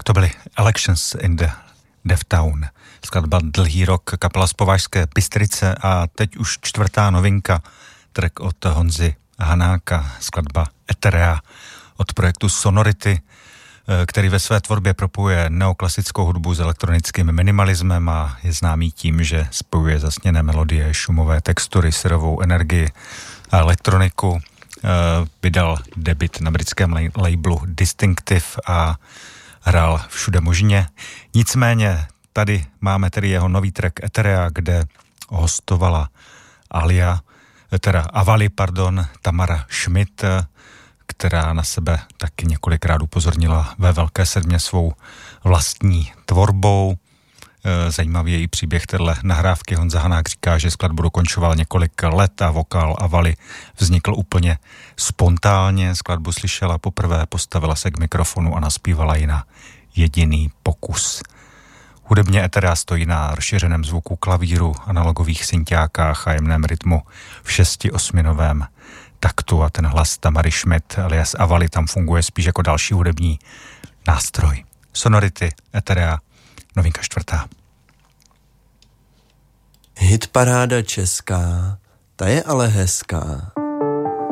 To byly Elections in the Deaf Town. Skladba Dlhý rok, kapela z Považské Bystrice a teď už čtvrtá novinka, track od Honzy Hanáka, skladba Eterea od projektu Sonority, který ve své tvorbě propojuje neoklasickou hudbu s elektronickým minimalismem a je známý tím, že spojuje zasněné melodie, šumové textury, syrovou energii a elektroniku. Vydal debut na britském labelu Distinctive a hrál všude možně. Nicméně tady máme tedy jeho nový track Eterea, kde hostovala Tamara Schmidt, která na sebe taky několikrát upozornila ve velké sedmě svou vlastní tvorbou. Zajímavý je i příběh téhle nahrávky. Honza Hanák říká, že skladbu dokončoval několik let a vokál Avaly vznikl úplně spontánně. Skladbu slyšela poprvé, postavila se k mikrofonu a naspívala ji na jediný pokus. Hudebně Eterea stojí na rozšířeném zvuku klavíru, analogových synťákách a jemném rytmu v 6/8 taktu a ten hlas Tamary Schmidt alias Avaly tam funguje spíš jako další hudební nástroj. Sonority, Eterea, novinka 4. Hitparáda česká, ta je ale hezká.